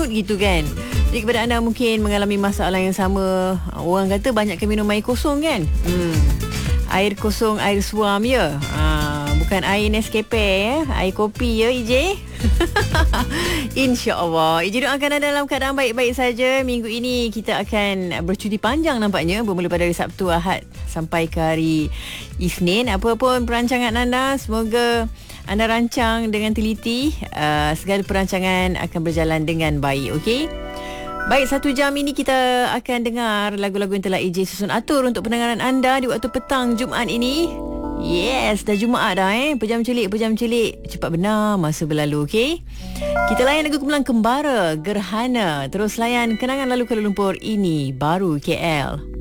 smooth gitu kan. Jadi kepada anda mungkin mengalami masalah yang sama, orang kata banyakkan minum air kosong kan. Air kosong, air suam ya. Bukan air Nescafe air kopi ya EJ. InsyaAllah EJ doakan anda dalam keadaan baik-baik saja. Minggu ini kita akan bercuti panjang nampaknya, bermula pada hari Sabtu, Ahad sampai ke hari Isnin. Apapun perancangan anda, semoga anda rancang dengan teliti. Segala perancangan akan berjalan dengan baik. Okey. Baik, 1 jam ini kita akan dengar lagu-lagu yang telah EJ susun atur untuk pendengaran anda di waktu petang Jumaat ini. Yes, dah Jumaat dah Pejam celik. Cepat benar masa berlalu, okey? Kita layan lagu kumpulan Kembara, Gerhana. Terus layan kenangan lalu Kuala Lumpur, ini baru KL.